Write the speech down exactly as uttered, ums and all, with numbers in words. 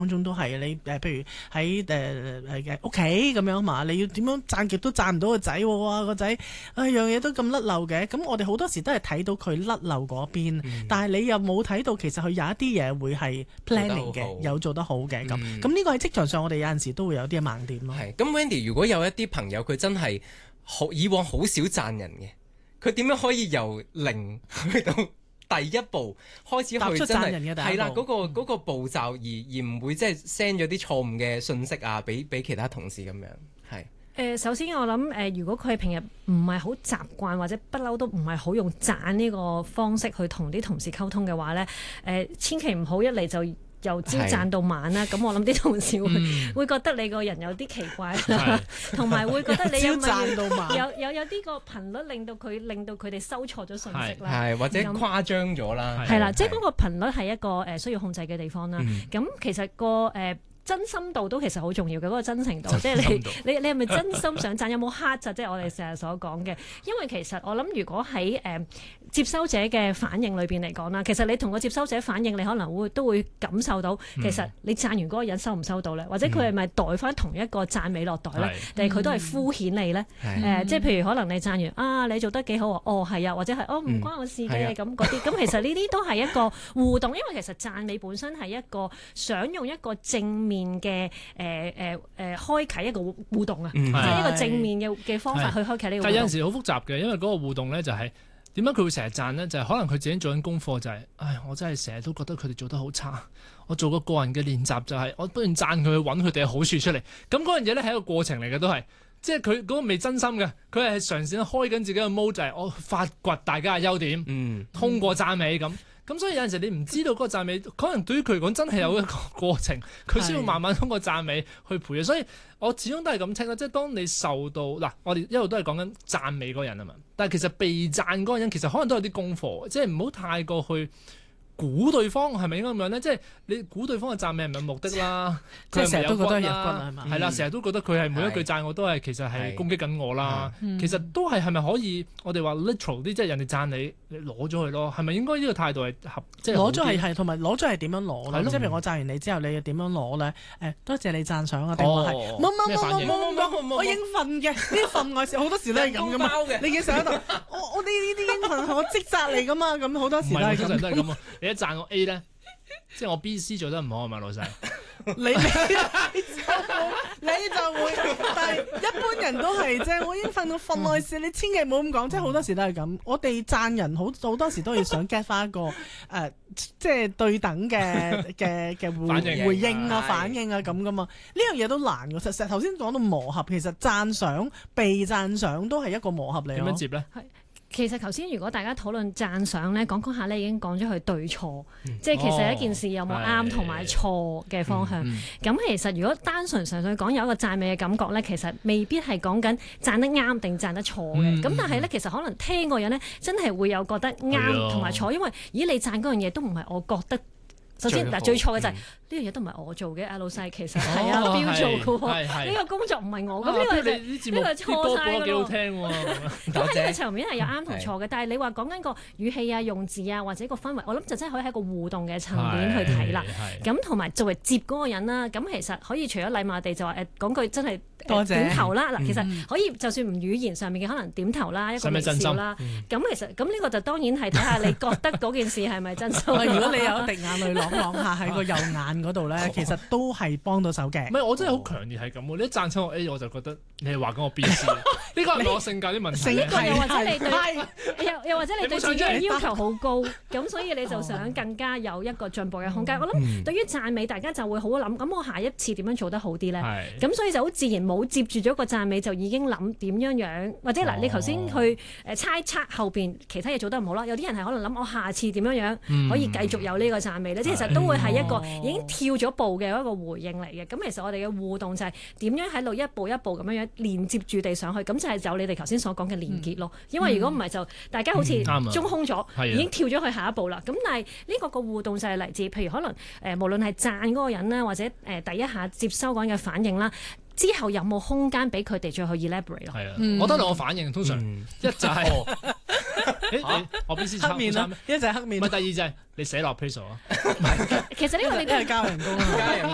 當中都係你誒，譬如喺誒誒嘅屋企咁樣嘛，你要點樣讚極都讚唔到個仔喎，哇個仔啊樣嘢都咁甩漏嘅，咁我哋好多時都係睇到佢甩漏嗰邊，嗯、但係你又冇睇到其實佢有一啲嘢會係 planning 嘅，有做得好嘅咁，咁呢個喺職場上我哋有陣時都會有啲盲點咯。 係，咁 Wendy 如果有一啲朋友佢真係好以往好少讚人嘅，佢點樣可以由零去到第一步開始去真係係啦，嗰個嗰個步驟，而而唔會即係 send 咗啲錯誤嘅信息啊，俾俾其他同事咁樣係。 誒，首先我諗誒，如果佢平日唔係好習慣或者不嬲都唔係好用讚呢個方式去同啲同事溝通嘅話咧，誒，千祈唔好一嚟就由朝讚到晚啦，咁我諗啲同事會、嗯、會覺得你個人有啲奇怪啦，同埋會覺得你有讚到晚有有有啲個頻率令到佢令到佢哋收錯咗信息啦， 係或者誇張咗啦，係啦， 即係嗰個頻率係一個誒需要控制嘅地方啦。咁、嗯、其實個誒。呃真心度都其實好重要嘅，嗰、那個真誠度，即係你你你係咪真心想讚？有冇黑就即係我哋成日所講嘅。因為其實我諗，如果喺誒、呃、接收者嘅反應裏邊嚟講啦，其實你同個接收者反應，你可能會都會感受到，其實你讚完嗰個人收唔收到咧，或者佢係咪袋翻同一個讚美落袋咧，定係佢都係敷衍你咧？誒、嗯呃，即係譬如可能你讚完啊，你做得幾好啊，哦係啊，或者係哦唔關我事嘅咁嗰啲，咁、嗯、其實呢啲都係一個互動，因為其實讚美本身係一個想用一個正面嘅誒誒誒開啟一個互動啊，嗯、即係一個正面嘅嘅方法去開啟呢個互動。 但係有陣時好複雜嘅，因為嗰個互動咧就係點解佢會成日讚呢？就係、是、可能佢自己做緊功課就係、是，唉，我真係成日都覺得佢哋做得好差。我做個個人嘅練習就係、是，我不斷讚佢去揾佢哋嘅好處出嚟。咁嗰樣嘢咧係一個過程嚟嘅，都係即係佢嗰個未真心嘅，佢係嘗試開緊自己嘅 mode，就係我發掘大家嘅優點，嗯、通過讚美咁。咁所以有陣時你唔知道嗰個讚美，可能對於佢嚟講真係有一個過程，佢需要慢慢通過讚美去培養。所以我始終都係咁聽啦，即係當你受到嗱，我哋一路都係講緊讚美嗰個人啊嘛，但係其實被讚嗰個人其實可能都有啲功課，即係唔好太過去估對方係咪應該咁樣咧？即係你估對方嘅讚美係咪有目的啦？ 即係成日都覺得係日軍啦，係嘛？係啦，成日都覺得佢係每一句讚我都係其實係攻擊緊我啦。其實都係係咪可以我哋話 literal 啲，即係人哋讚你，你攞咗佢咯？係咪應該呢個態度係合？即係攞咗係係同埋攞咗係點樣攞咧？即係譬如我讚完你之後，你又點樣攞咧？誒，多謝你讚賞啊！定話係冇冇冇冇冇冇，我應份嘅呢份愛好多時都係咁噶嘛。你嘅想喺度，我我呢呢啲應份係我職責嚟噶嘛？咁好多時都係咁。 都係咁啊！你一讚我 A 咧，即係我 B、C 做得唔好係咪老細？ 你你就你就會，但係一般人都係啫。我已經瞓到瞓耐事，你千祈唔好咁講。即係好多時都係咁。我哋讚人好好多時都要想 get 翻一個誒、呃，即係對等嘅嘅嘅回回應啊、反應啊咁噶嘛。呢樣嘢都難㗎。實實頭先講到磨合，其實讚賞、被讚賞都係一個磨合嚟。 點樣接咧？ 其實頭先如果大家討論讚賞咧，講講下咧已經講咗佢對錯，嗯、即係其實一件事有冇啱同埋錯嘅方向。咁、嗯嗯、其實如果單純純粹講有一個讚美嘅感覺咧，其實未必係講緊讚得啱定讚得錯嘅。咁、嗯、但係咧，其實可能聽個人咧真係會有覺得啱同埋錯，因為咦你讚嗰樣嘢都唔係我覺得。首先嗱，最錯嘅就係呢樣嘢都唔係我做嘅，阿老細其實係阿標做嘅喎，呢個工作唔係我，咁呢個就呢個錯晒㗎咯。咁喺呢個場面係有啱同錯嘅，但係你話講緊個語氣啊、用字啊或者個氛圍，我諗就真係可以喺一個互動嘅層面去睇啦。咁同埋作為接嗰個人啦，咁其實可以除咗禮貌地就話誒講句真係誒點頭啦。嗱，其實可以就算唔語言上面嘅可能點頭啦，一個微笑啦。咁其實咁呢個就當然係睇下你覺得嗰件事係咪真心。 如果你有一滴眼淚落望下喺個右眼嗰度咧，其實都係幫到手嘅。 唔係，我真係好強烈係咁喎。你一讚親我 A， 我就覺得你係話緊我 B 先。呢個係我性格啲問題。 呢個又或者你對又又或者你對自己嘅要求好高，咁所以你就想更加有一個進步嘅空間。我諗對於讚美，大家就會好諗，咁我下一次點樣做得好啲咧？咁所以就好自然冇接住咗個讚美，就已經諗點樣樣，或者嗱，你頭先去誒猜測後邊其他嘢做得唔好啦。有啲人係可能諗我下次點樣樣可以繼續有呢個讚美咧，即係其實都會係一個已經跳咗步嘅一個回應嚟嘅。咁其實我哋嘅互動就係點樣喺度一步一步咁樣樣連接住地上去，咁就係有你哋頭先所講嘅連結咯。因為如果唔係就大家好似中空咗，嗯、已經跳咗去下一步啦。咁但係呢個個互動就係嚟自，譬如可能誒、呃、無論係讚嗰個人啦，或者誒、呃、第一下接收嗰人嘅反應啦。之後有冇空間俾佢哋再去 elaborate 咯？係啊， 我覺得兩個反應通常一就係誒我邊先黑面啦， 一就係黑面， 唔係第二就係你寫落 pencil 啊。 其實呢個你都係交人工啊。